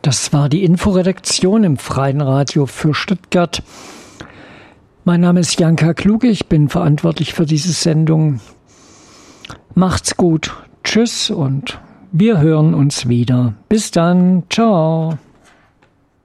Das war die Inforedaktion im Freien Radio für Stuttgart. Mein Name ist Janka Kluge, ich bin verantwortlich für diese Sendung. Macht's gut, tschüss und wir hören uns wieder. Bis dann, ciao.